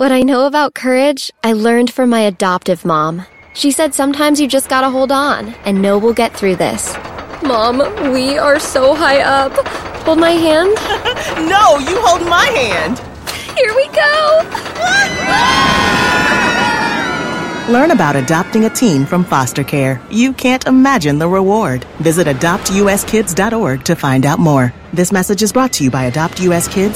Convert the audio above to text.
What I know about courage, I learned from my adoptive mom. She said sometimes you just gotta hold on and know we'll get through this. Mom, we are so high up. Hold my hand. No, you hold my hand. Here we go. Learn about adopting a teen from foster care. You can't imagine the reward. Visit adoptuskids.org to find out more. This message is brought to you by Adopt US Kids